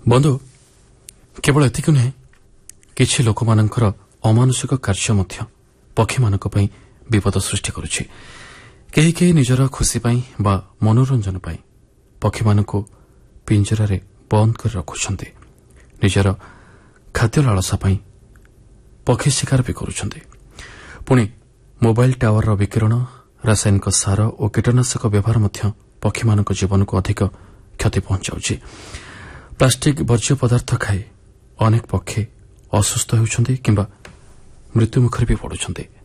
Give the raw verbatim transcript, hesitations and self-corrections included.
ବନ୍ଧୁ, କେବଳ ଏତିକି ନୁହେଁ, କିଛି ଲୋକମାନଙ୍କର ଅମାନୁଷିକ କାର୍ଯ୍ୟ ମଧ୍ୟ ପକ୍ଷୀମାନଙ୍କ ପାଇଁ ବିପଦ ସୃଷ୍ଟି କରୁଛି। କେହି କେହି ନିଜର ଖୁସି ପାଇଁ ବା ମନୋରଞ୍ଜନ ପାଇଁ ପକ୍ଷୀମାନଙ୍କୁ ପିଞ୍ଜରାରେ ବନ୍ଦ କରି ରଖୁଛନ୍ତି। ନିଜର ଖାଦ୍ୟ ଲାଳସା ପାଇଁ ପକ୍ଷୀ ଶିକାର ବି କରୁଛନ୍ତି। ପୁଣି ମୋବାଇଲ ଟାୱାରର ବିକିରଣ, ରାସାୟନିକ ସାର ଓ କୀଟନାଶକ ବ୍ୟବହାର ମଧ୍ୟ ପକ୍ଷୀମାନଙ୍କ ଜୀବନକୁ ଅଧିକ କ୍ଷତି ପହଞ୍ଚାଉଛି। ପ୍ଲାଷ୍ଟିକ୍ ବର୍ଜ୍ୟ ପଦାର୍ଥ ଖାଇ ଅନେକ ପକ୍ଷୀ ଅସୁସ୍ଥ ହେଉଛନ୍ତି କିମ୍ବା ମୃତ୍ୟୁମୁଖରେ ବି ପଡ଼ୁଛନ୍ତି।